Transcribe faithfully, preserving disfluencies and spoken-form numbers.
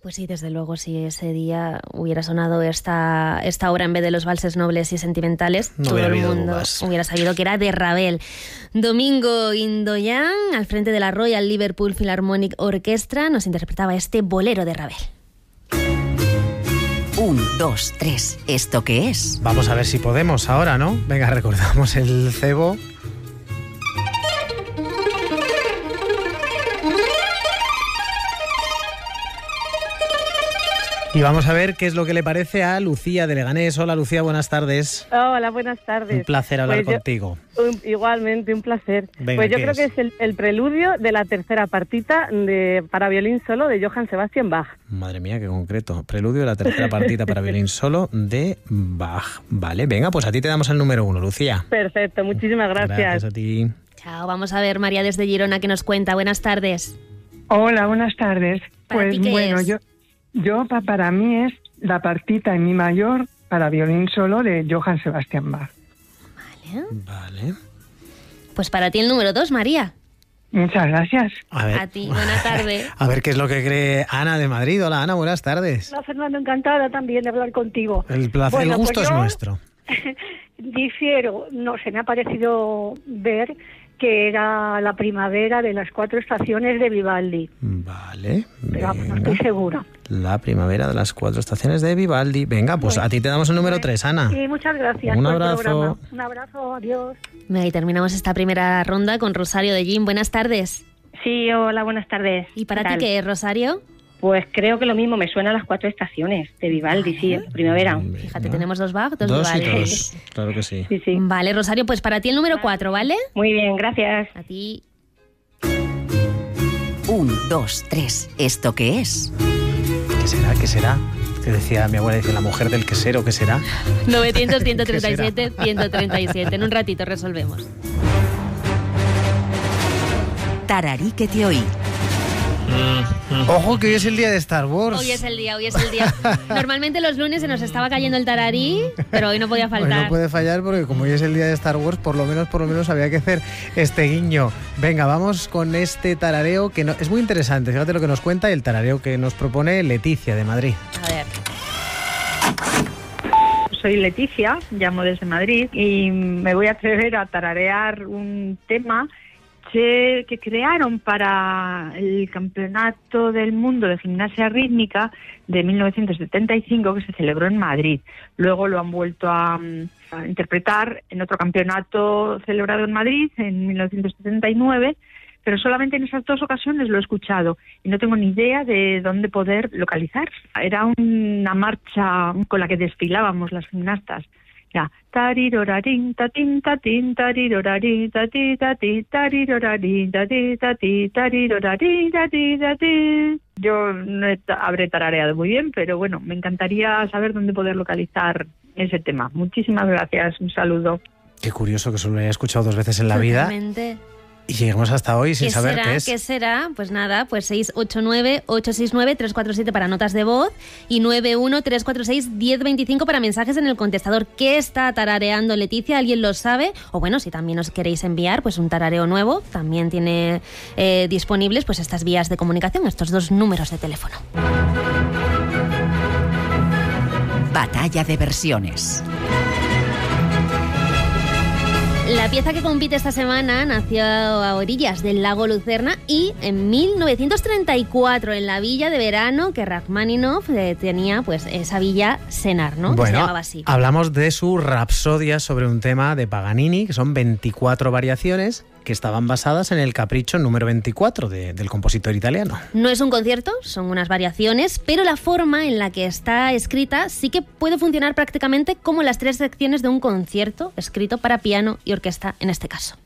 Pues sí, desde luego, si ese día hubiera sonado esta, esta obra en vez de los valses nobles y sentimentales, no todo el habido mundo dudas. hubiera sabido que era de Ravel. Domingo Indoyan, al frente de la Royal Liverpool Philharmonic Orchestra, nos interpretaba este bolero de Ravel. Un, dos, tres. ¿Esto qué es? Vamos a ver si podemos ahora, ¿no? Venga, recordamos el cebo. Y vamos a ver qué es lo que le parece a Lucía de Leganés. Hola, Lucía, buenas tardes. Hola, buenas tardes. Un placer hablar pues yo, contigo. Un, igualmente, un placer. Venga, pues yo ¿qué creo es? que es el, el preludio de la tercera partita de, para violín solo de Johann Sebastian Bach. Madre mía, qué concreto. Preludio de la tercera partita para violín solo de Bach. Vale, venga, pues a ti te damos el número uno, Lucía. Perfecto, muchísimas gracias. Gracias a ti. Chao, vamos a ver María desde Girona que nos cuenta. Buenas tardes. Hola, buenas tardes. ¿Para Pues ti qué bueno, es? yo, yo pa- para mí es la partita en mi mayor para violín solo de Johann Sebastian Bach. Vale. Vale. Pues para ti el número dos, María. Muchas gracias. A ver. A ti, buena tarde. A ver qué es lo que cree Ana de Madrid. Hola, Ana, buenas tardes. Hola, Fernando, encantada también de hablar contigo. El placer, Bueno, el gusto pues es yo nuestro. Difiero, no sé, me ha parecido ver que era la primavera de las cuatro estaciones de Vivaldi, Vale. pero vamos, no venga. estoy segura. La primavera de las cuatro estaciones de Vivaldi. Venga, pues Bueno, a ti te damos el número bueno, tres, Ana. Y muchas gracias Un por abrazo. el programa. Un abrazo, adiós. Y terminamos esta primera ronda con Rosario de Jim. Buenas tardes. Sí, hola, buenas tardes. ¿Y para ¿Qué ti tal? qué es, Rosario? Pues creo que lo mismo, me suenan las cuatro estaciones de Vivaldi, sí, en primavera. Fíjate, tenemos dos Bach, dos, Dos y Vivaldi. dos. Claro que sí. Sí, sí. Vale, Rosario, pues para ti el número cuatro, ¿vale? Muy bien, gracias. A ti. Un, dos, tres. ¿Esto qué es? ¿Qué será? ¿Qué será? Que decía mi abuela, dice la mujer del quesero, ¿qué será? novecientos, ciento treinta y siete, ciento treinta y siete. En un ratito resolvemos. Tararí que te oí. Ojo que hoy es el día de Star Wars. Hoy es el día, hoy es el día. Normalmente los lunes se nos estaba cayendo el tararí, pero hoy no podía Hoy faltar. no puede fallar porque como hoy es el día de Star Wars, por lo menos, por lo menos había que hacer este guiño. Venga, vamos con este tarareo que no, es muy interesante. Fíjate lo que nos cuenta y el tarareo que nos propone Leticia de Madrid. A ver. Soy Leticia, llamo desde Madrid y me voy a atrever a tararear un tema que, que crearon para el Campeonato del Mundo de Gimnasia Rítmica de mil novecientos setenta y cinco que se celebró en Madrid. Luego lo han vuelto a, a interpretar en otro campeonato celebrado en Madrid en mil novecientos setenta y nueve, pero solamente en esas dos ocasiones lo he escuchado y no tengo ni idea de dónde poder localizar. Era una marcha con la que desfilábamos las gimnastas. Ya, tarirorarín, tatín, tatín, tarirorarín, tatí, tatí, tarirorarín, tatí, tatí, tarirorarín, tatí, tatí. Yo no he ta- habré tarareado muy bien, pero bueno, me encantaría saber dónde poder localizar ese tema. Muchísimas gracias, un saludo. Qué curioso que solo lo haya escuchado dos veces en la vida Totalmente. y lleguemos hasta hoy sin ¿Qué saber será? qué es. ¿Qué será? Pues nada, pues seis ocho nueve, ocho seis nueve, tres cuatro siete para notas de voz y nueve uno, tres cuatro seis, uno cero dos cinco para mensajes en el contestador. ¿Qué está tarareando Leticia? ¿Alguien lo sabe? O bueno, si también os queréis enviar pues un tarareo nuevo, también tiene eh, disponibles pues estas vías de comunicación, estos dos números de teléfono. Batalla de versiones. La pieza que compite esta semana nació a orillas del lago Lucerna y en mil novecientos treinta y cuatro en la villa de verano que Rachmaninoff eh, tenía, pues esa villa Senar, ¿no? Que se Bueno, llamaba así. hablamos de su rapsodia sobre un tema de Paganini, que son veinticuatro variaciones que estaban basadas en el capricho número veinticuatro de- del compositor italiano. No es un concierto, son unas variaciones, pero la forma en la que está escrita sí que puede funcionar prácticamente como las tres secciones de un concierto escrito para piano y orquesta en este caso.